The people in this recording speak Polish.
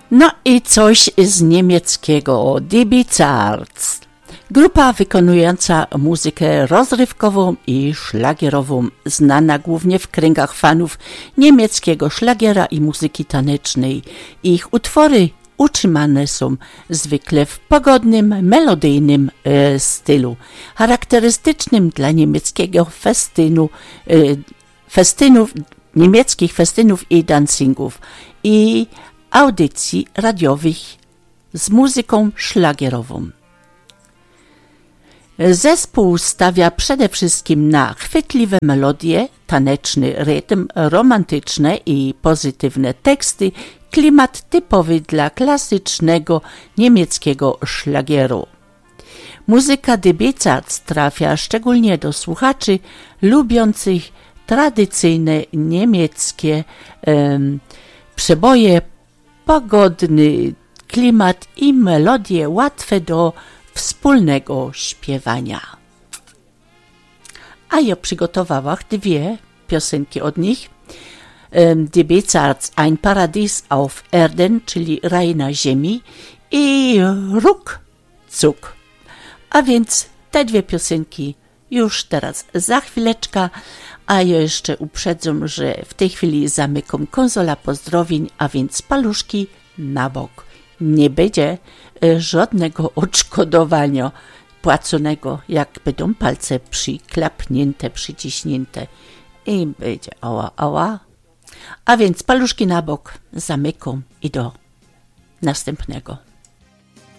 No i coś z niemieckiego, Die Bizards. Grupa wykonująca muzykę rozrywkową i szlagierową, znana głównie w kręgach fanów niemieckiego szlagiera i muzyki tanecznej. Ich utwory utrzymane są zwykle w pogodnym, melodyjnym stylu, charakterystycznym dla niemieckiego niemieckich festynów i dancingów i audycji radiowych z muzyką szlagierową. Zespół stawia przede wszystkim na chwytliwe melodie, taneczny rytm, romantyczne i pozytywne teksty, klimat typowy dla klasycznego niemieckiego szlagieru. Muzyka Die Bizards trafia szczególnie do słuchaczy lubiących tradycyjne niemieckie przeboje, pogodny klimat i melodie łatwe do wspólnego śpiewania. A ja przygotowałam dwie piosenki od nich. Die Bizards, Ein Paradies auf Erden, czyli Raj na ziemi, i Ruckzuck. A więc te dwie piosenki już teraz za chwileczkę, a ja jeszcze uprzedzam, że w tej chwili zamykam konsola pozdrowień, a więc paluszki na bok. Nie będzie żadnego odszkodowania płaconego, jak będą palce przyklapnięte, przyciśnięte i będzie ała, ała. A więc paluszki na bok, zamykam i do następnego.